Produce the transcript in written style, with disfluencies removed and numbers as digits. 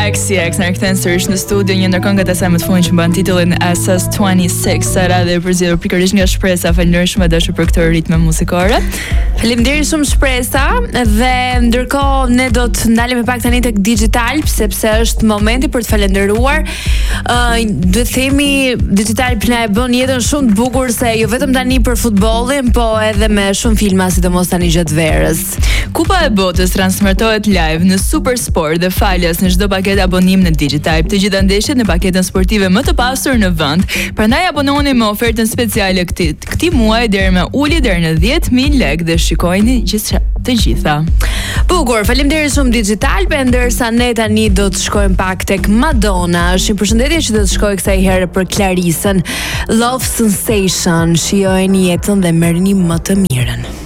XCX në rikëthen sërish në studio një ndër këngët e saj më të fundit që mban titullin SS26. Sara dhe përzgjedhur pikërisht nga Shpresa. Faleminderit shumë dashur për këtë ritme muzikore. Faleminderit shumë Shpresa, dhe ndërkohë ne do të ndalemi pak tani tek Digital, sepse është momenti për të falendëruar. Duhet të themi Digital na e bën jetën shumë të bukur, se jo vetëm tani për futbollin, po edhe me shumë filma, sidomos tani gjatë verës. Kupa e botës transmetohet live në Supersport dhe falas në çdo paketë abonim në Digitype. Të gjitha ndeshjet në paketën sportive më të pasur në vend. Prandaj abononi me ofertën speciale këtij muaji deri me ulje deri në 10.000 lekë dhe shikojini të gjitha. Bukur, faleminderit shumë Digital, ndërsa ne tani do të shkojmë pak tek Madonna. Është një përshëndetje që do të shkojë kësaj herë për Clarisën. Love Sensation, shijojeni jetën dhe merrni më të mirën.